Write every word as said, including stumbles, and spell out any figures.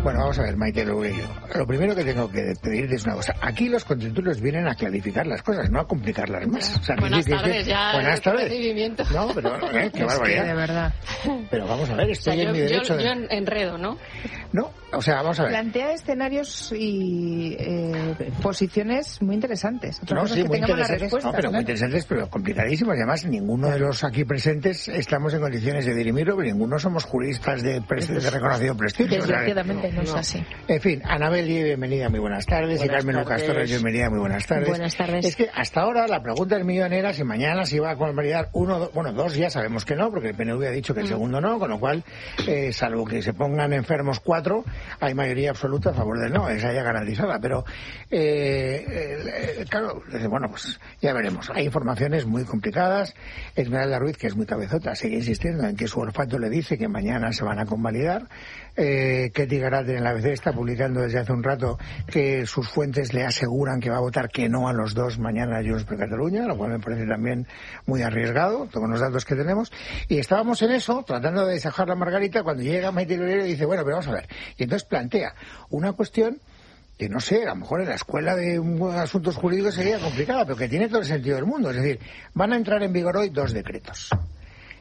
Bueno, vamos a ver, Maite Loureiro. Lo primero que tengo que pedirte es una cosa. Aquí los contertulios vienen a clarificar las cosas, no a complicarlas más. O sea, buenas que, tardes, que, ya. Buenas tardes. Recibimiento. No, pero eh, qué es barbaridad. Que de verdad. Pero vamos a ver, estoy o sea, en yo, mi derecho. Yo, de... yo enredo, ¿no? No, o sea, vamos a ver. Plantea escenarios y eh, posiciones muy interesantes. Otra No, cosa sí, es que muy tengamos las interesantes. respuestas, No, pero ¿no? muy interesantes, pero complicadísimos. Y además, ninguno de los aquí presentes estamos en condiciones de dirimirlo, pero ninguno somos juristas de, de reconocido prestigio. Desgraciadamente o sea, no es así. En fin, Anabel, bienvenida, muy buenas tardes. Buenas y Carmen tardes. Lucas Torres, bienvenida, muy buenas tardes. Buenas tardes. Es que hasta ahora la pregunta del millón era si mañana se iba a convalidar uno, do, bueno, dos ya sabemos que no, porque el P N V ha dicho que el mm. segundo no, con lo cual, eh, salvo que se pongan enfermos cuatro, hay mayoría absoluta a favor del no, esa ya garantizada. Pero, eh, eh, claro, bueno, pues ya veremos. Hay informaciones muy complicadas. Esmeralda Ruiz, que es muy cabezota, sigue insistiendo en que su olfato le dice que mañana se van a convalidar. Eh, Ketty Garat en la A B C está publicando desde hace un rato que sus fuentes le aseguran que va a votar que no a los dos mañana a Junts per Catalunya, lo cual me parece también muy arriesgado, con los datos que tenemos. Y estábamos en eso, tratando de desajar la margarita, cuando llega Maite Loureiro y dice, bueno, pero vamos a ver. Y entonces plantea una cuestión que no sé, a lo mejor en la escuela de asuntos jurídicos sería complicada, pero que tiene todo el sentido del mundo. Es decir, van a entrar en vigor hoy dos decretos.